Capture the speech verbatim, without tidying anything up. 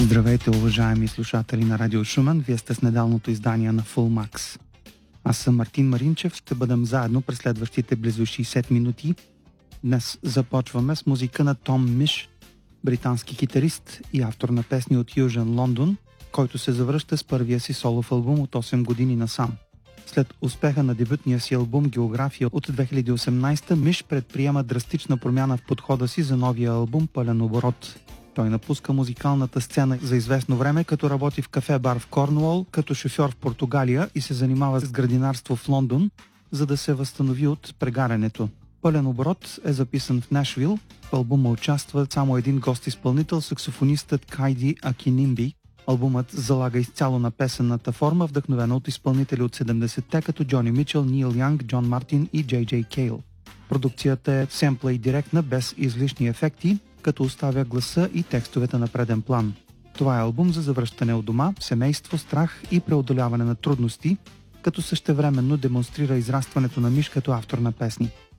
Здравейте, уважаеми слушатели на Радио Шумен, вие сте с недалното издание на Full Max. Аз съм Мартин Маринчев, ще бъдем заедно през следващите близо шейсет минути. Днес започваме с музика на Том Миш, британски китарист и автор на песни от Южен Лондон, който се завръща с първия си солов албум от осем години насам. След успеха на дебютния си албум География от две хиляди и осемнадесета, Миш предприема драстична промяна в подхода си за новия албум Пълен оборот. Той напуска музикалната сцена за известно време, като работи в кафе-бар в Корнуол, като шофьор в Португалия и се занимава с градинарство в Лондон, за да се възстанови от прегарянето. Пълен оборот е записан в Нашвил. В албума участва само един гост-изпълнител, саксофонистът Кайди Акинимби. Албумът залага изцяло на песенната форма, вдъхновена от изпълнители от седемдесетте, като Джони Мичел, Нил Янг, Джон Мартин и Джей Джей Кейл. Продукцията е семпла и директна, без излишни ефекти, като оставя гласа и текстовете на преден план. Това е албум за завръщане от дома, семейство, страх и преодоляване на трудности, като същевременно демонстрира израстването на Миш като автор на песни.